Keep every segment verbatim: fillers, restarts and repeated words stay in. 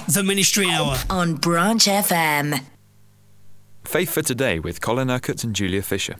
The Ministry Hour on Branch F M. Faith for Today with Colin Urquhart and Julia Fisher.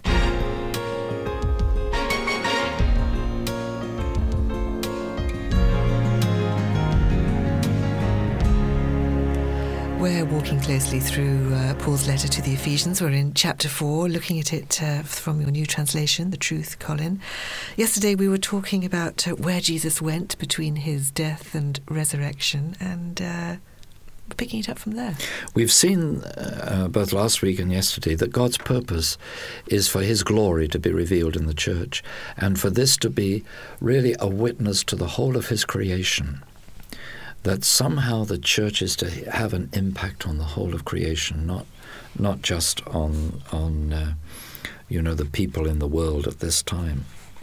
We're walking closely through uh, Paul's letter to the Ephesians. We're in chapter four, looking at it uh, from your new translation, The Truth, Colin. Yesterday we were talking about uh, where Jesus went between his death and resurrection, and uh, we're picking it up from there. We've seen uh, both last week and yesterday that God's purpose is for his glory to be revealed in the church, and for this to be really a witness to the whole of his creation. That somehow the church is to have an impact on the whole of creation, not not just on on uh, you know the people in the world at this time.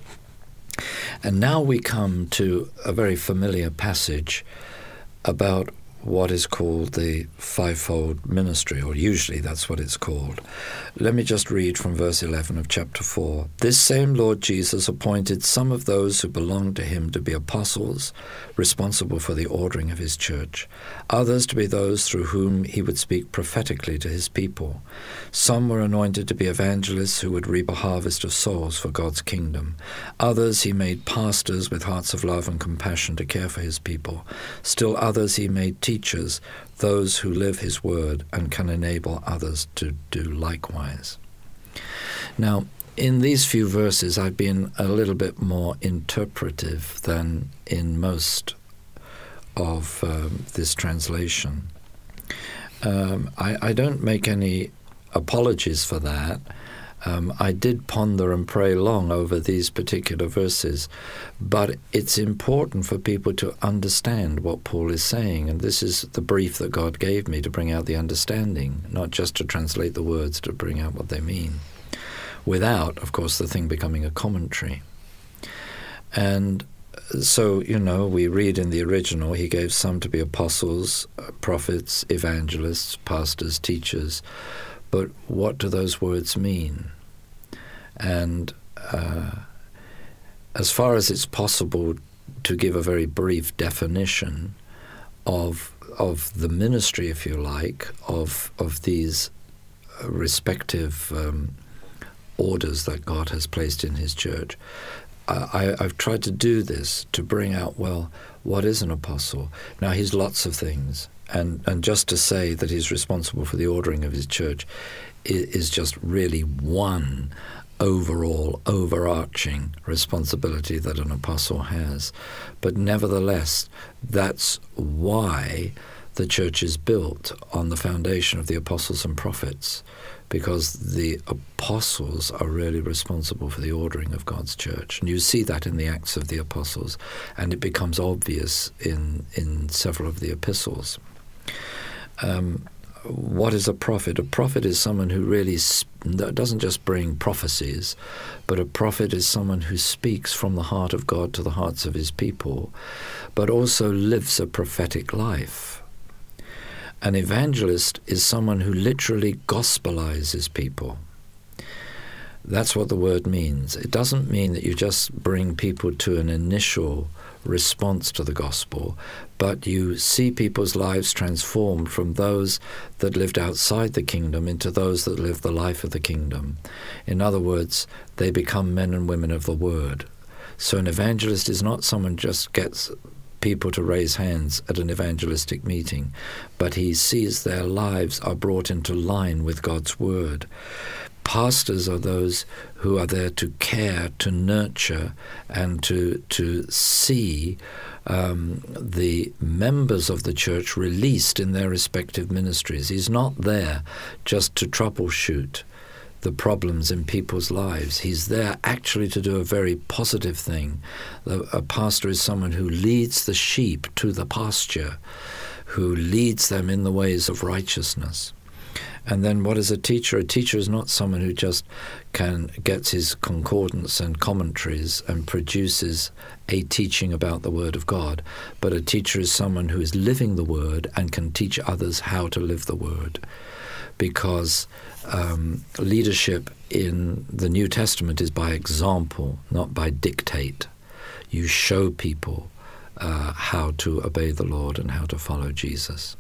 And now we come to a very familiar passage about what is called the fivefold ministry, or usually that's what it's called. Let me just read from verse eleven of chapter four. This same Lord Jesus appointed some of those who belonged to him to be apostles, responsible for the ordering of his church, others to be those through whom he would speak prophetically to his people. Some were anointed to be evangelists who would reap a harvest of souls for God's kingdom. Others he made pastors with hearts of love and compassion to care for his people. Still others he made teachers, those who live his word and can enable others to do likewise. Now, in these few verses, I've been a little bit more interpretive than in most of um, this translation. Um, I, I don't make any apologies for that. Um, I did ponder and pray long over these particular verses, but it's important for people to understand what Paul is saying, and this is the brief that God gave me to bring out the understanding, not just to translate the words, to bring out what they mean, without, of course, the thing becoming a commentary. And so, you know, we read in the original, he gave some to be apostles, prophets, evangelists, pastors, teachers. But what do those words mean? And uh, as far as it's possible to give a very brief definition of of the ministry, if you like, of of these respective um, orders that God has placed in his church, I, I've tried to do this to bring out, well, what is an apostle? Now, he's lots of things. And and just to say that he's responsible for the ordering of his church is, is just really one overall, overarching responsibility that an apostle has. But nevertheless, that's why the church is built on the foundation of the apostles and prophets, because the apostles are really responsible for the ordering of God's church. And you see that in the Acts of the Apostles, and it becomes obvious in, in several of the epistles. Um, what is a prophet? A prophet is someone who really sp- doesn't just bring prophecies, but a prophet is someone who speaks from the heart of God to the hearts of his people, but also lives a prophetic life. An evangelist is someone who literally gospelizes people. That's what the word means. It doesn't mean that you just bring people to an initial response to the gospel, but you see people's lives transformed from those that lived outside the kingdom into those that live the life of the kingdom. In other words, they become men and women of the word. So an evangelist is not someone who just gets people to raise hands at an evangelistic meeting, but he sees their lives are brought into line with God's word. Pastors are those who are there to care, to nurture, and to to see um, the members of the church released in their respective ministries. He's not there just to troubleshoot the problems in people's lives. He's there actually to do a very positive thing. A pastor is someone who leads the sheep to the pasture, who leads them in the ways of righteousness. And then what is a teacher? A teacher is not someone who just can gets his concordance and commentaries and produces a teaching about the Word of God, but a teacher is someone who is living the Word and can teach others how to live the Word. Because um, leadership in the New Testament is by example, not by dictate. You show people uh, how to obey the Lord and how to follow Jesus.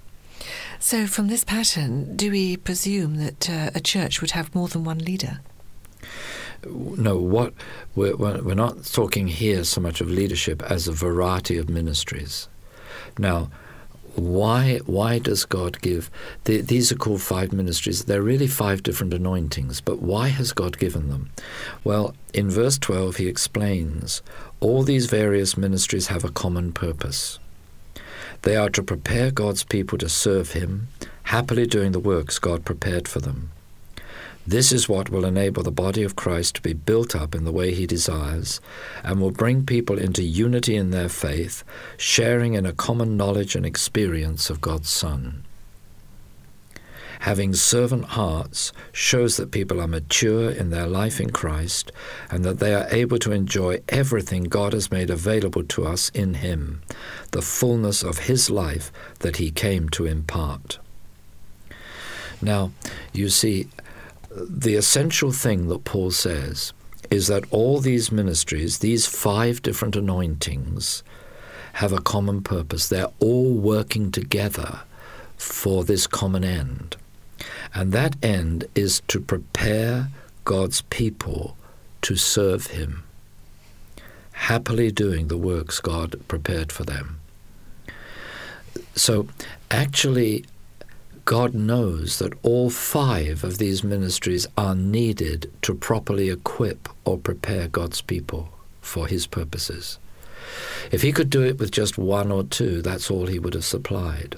So from this pattern, do we presume that uh, a church would have more than one leader? No, what we're, we're not talking here so much of leadership as a variety of ministries. Now, why why does God give, the, these are called five ministries. They're really five different anointings, but why has God given them? Well, in verse twelve he explains, all these various ministries have a common purpose. They are to prepare God's people to serve him, happily doing the works God prepared for them. This is what will enable the body of Christ to be built up in the way he desires, and will bring people into unity in their faith, sharing in a common knowledge and experience of God's Son. Having servant hearts shows that people are mature in their life in Christ, and that they are able to enjoy everything God has made available to us in him, the fullness of his life that he came to impart. Now, you see, the essential thing that Paul says is that all these ministries, these five different anointings, have a common purpose. They're all working together for this common end. And that end is to prepare God's people to serve him, happily doing the works God prepared for them. So actually, God knows that all five of these ministries are needed to properly equip or prepare God's people for his purposes. If he could do it with just one or two, that's all he would have supplied.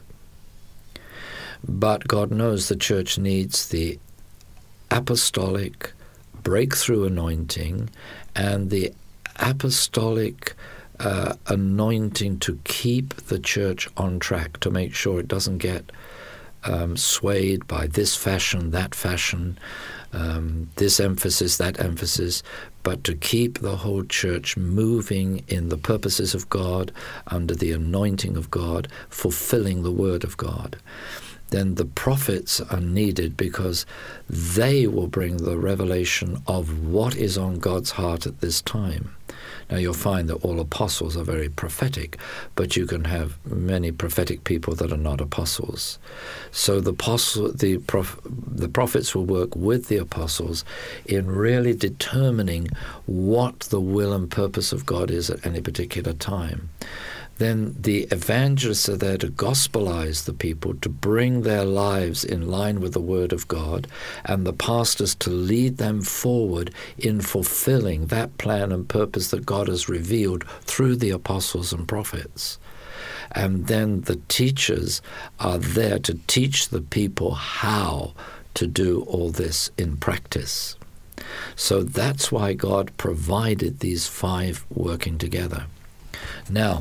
But God knows the church needs the apostolic breakthrough anointing and the apostolic uh, anointing to keep the church on track, to make sure it doesn't get Um, swayed by this fashion, that fashion, um, this emphasis, that emphasis, but to keep the whole church moving in the purposes of God, under the anointing of God, fulfilling the word of God. Then the prophets are needed because they will bring the revelation of what is on God's heart at this time. Now you'll find that all apostles are very prophetic, but you can have many prophetic people that are not apostles. So the apostle, the, prof, the prophets will work with the apostles in really determining what the will and purpose of God is at any particular time. Then the evangelists are there to gospelize the people, to bring their lives in line with the Word of God, and the pastors to lead them forward in fulfilling that plan and purpose that God has revealed through the apostles and prophets. And then the teachers are there to teach the people how to do all this in practice. So that's why God provided these five working together. Now,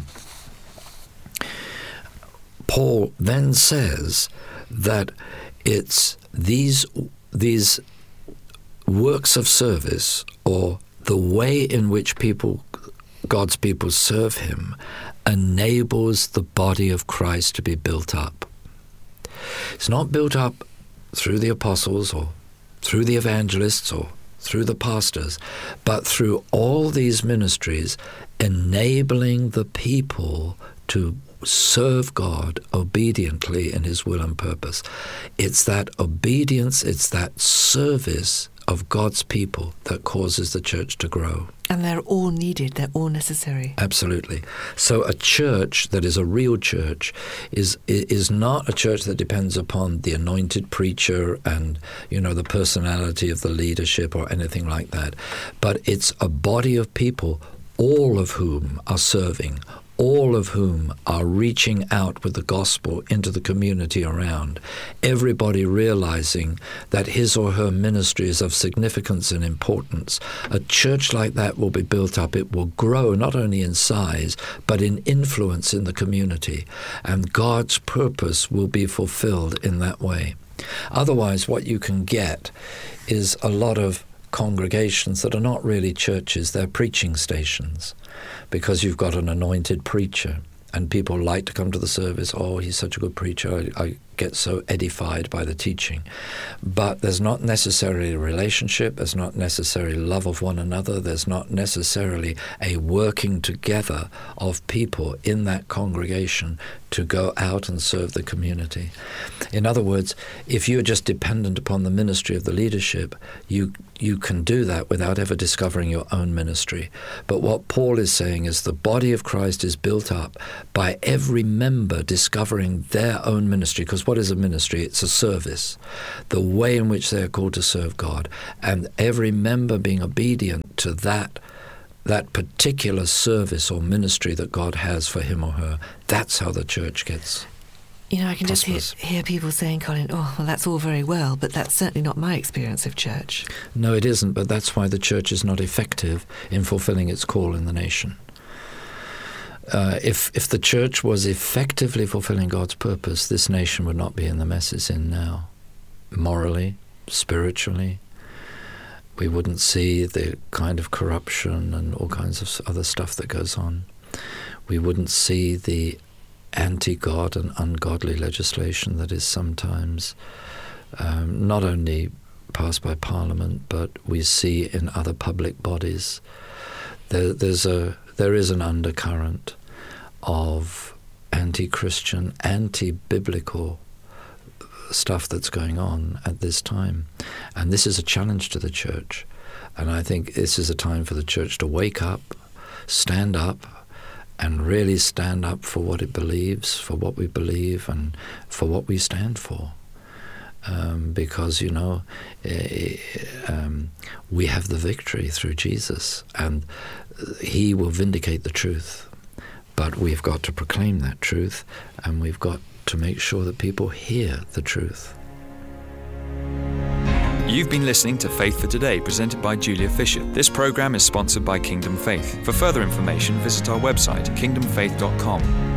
Paul then says that it's these these works of service, or the way in which people, God's people serve him, enables the body of Christ to be built up. It's not built up through the apostles or through the evangelists or through the pastors, but through all these ministries enabling the people to serve God obediently in his will and purpose. It's that obedience, it's that service of God's people that causes the church to grow. And they're all needed, they're all necessary. Absolutely. So a church that is a real church is is not a church that depends upon the anointed preacher and, you know, the personality of the leadership or anything like that. But it's a body of people, all of whom are serving, all of whom are reaching out with the gospel into the community around, everybody realizing that his or her ministry is of significance and importance. A church like that will be built up. It will grow not only in size, but in influence in the community, and God's purpose will be fulfilled in that way. Otherwise, what you can get is a lot of congregations that are not really churches, they're preaching stations, because you've got an anointed preacher and people like to come to the service. Oh, he's such a good preacher. I, I get so edified by the teaching. But there's not necessarily a relationship. There's not necessarily love of one another. There's not necessarily a working together of people in that congregation to go out and serve the community. In other words, if you're just dependent upon the ministry of the leadership, you you can do that without ever discovering your own ministry. But what Paul is saying is the body of Christ is built up by every member discovering their own ministry. Because what is a ministry? It's a service, the way in which they are called to serve God, and every member being obedient to that that particular service or ministry that God has for him or her. That's how the church gets. You know, I can prosperous. just hear, hear people saying, Colin, oh, well, that's all very well, but that's certainly not my experience of church. No, it isn't, but that's why the church is not effective in fulfilling its call in the nation. Uh, if if the church was effectively fulfilling God's purpose, this nation would not be in the mess it's in now. Morally, spiritually, we wouldn't see the kind of corruption and all kinds of other stuff that goes on. We wouldn't see the anti-God and ungodly legislation that is sometimes um, not only passed by Parliament, but we see in other public bodies. There, there's a there is an undercurrent of anti-Christian, anti-biblical stuff that's going on at this time. And this is a challenge to the church. And I think this is a time for the church to wake up, stand up, and really stand up for what it believes, for what we believe, and for what we stand for. Um, because, you know, uh, um, we have the victory through Jesus, and he will vindicate the truth. But we've got to proclaim that truth, and we've got to make sure that people hear the truth. You've been listening to Faith for Today, presented by Julia Fisher. This program is sponsored by Kingdom Faith. For further information, visit our website, kingdom faith dot com.